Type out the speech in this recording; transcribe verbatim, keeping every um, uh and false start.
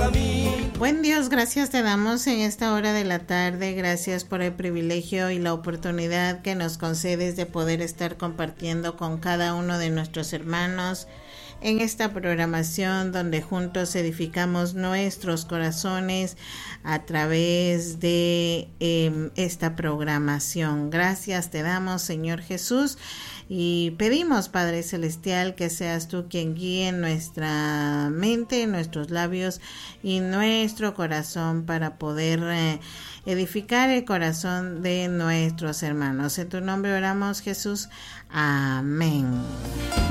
camino. Buen Dios, gracias te damos en esta hora de la tarde. Gracias por el privilegio y la oportunidad que nos concedes de poder estar compartiendo con cada uno de nuestros hermanos en esta programación donde juntos edificamos nuestros corazones a través de eh, esta programación. Gracias te damos, Señor Jesús, y pedimos, Padre Celestial, que seas tú quien guíe nuestra mente, nuestros labios y nuestro corazón para poder eh, edificar el corazón de nuestros hermanos. En tu nombre oramos, Jesús. Amén.